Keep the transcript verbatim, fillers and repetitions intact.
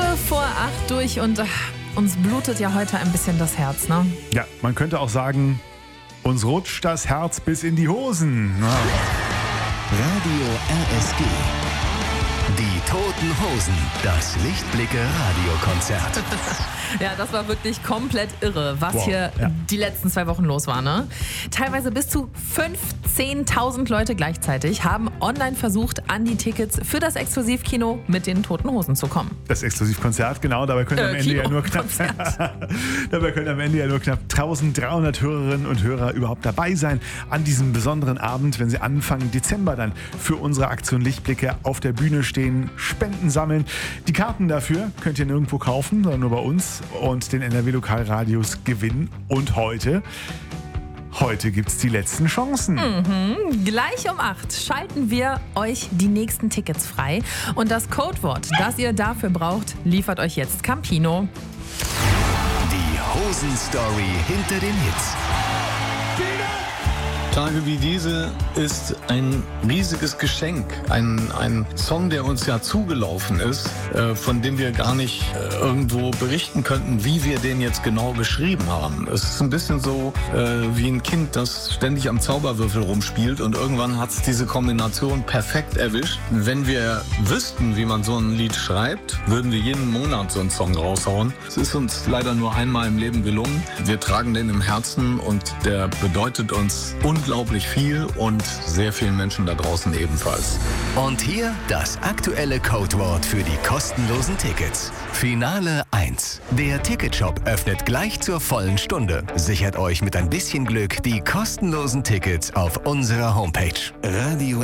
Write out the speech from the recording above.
vor acht durch und äh, uns blutet ja heute ein bisschen das Herz, ne? Ja, man könnte auch sagen, uns rutscht das Herz bis in die Hosen. Ja. Radio R S G. Die Toten Hosen. Das Lichtblicke-Radiokonzert. Ja, das war wirklich komplett irre, was Wow, hier ja. die letzten zwei Wochen los war, ne? Teilweise bis zu fünfzehntausend Leute gleichzeitig haben online versucht, an die Tickets für das Exklusivkino mit den Toten Hosen zu kommen. Das Exklusivkonzert, genau, dabei können Äh, am Ende ja nur knapp Kinokonzert. dabei können am Ende ja nur knapp eintausenddreihundert Hörerinnen und Hörer überhaupt dabei sein an diesem besonderen Abend, wenn sie Anfang Dezember dann für unsere Aktion Lichtblicke auf der Bühne stehen, Spenden sammeln. Die Karten dafür könnt ihr nirgendwo kaufen, sondern nur bei uns und den N R W-Lokalradios gewinnen. Und heute, heute gibt's die letzten Chancen. Mhm. Gleich um acht schalten wir euch die nächsten Tickets frei. Und das Codewort, das ihr dafür braucht, liefert euch jetzt Campino. Die Hosen-Story hinter den Hits. Tage wie diese ist ein riesiges Geschenk. Ein, ein Song, der uns ja zugelaufen ist, äh, von dem wir gar nicht äh, irgendwo berichten könnten, wie wir den jetzt genau geschrieben haben. Es ist ein bisschen so äh, wie ein Kind, das ständig am Zauberwürfel rumspielt und irgendwann hat es diese Kombination perfekt erwischt. Wenn wir wüssten, wie man so ein Lied schreibt, würden wir jeden Monat so einen Song raushauen. Es ist uns leider nur einmal im Leben gelungen. Wir tragen den im Herzen und der bedeutet uns unglaublich viel und sehr vielen Menschen da draußen ebenfalls. Und hier das aktuelle Codewort für die kostenlosen Tickets. Finale eins. Der Ticketshop öffnet gleich zur vollen Stunde. Sichert euch mit ein bisschen Glück die kostenlosen Tickets auf unserer Homepage. Radio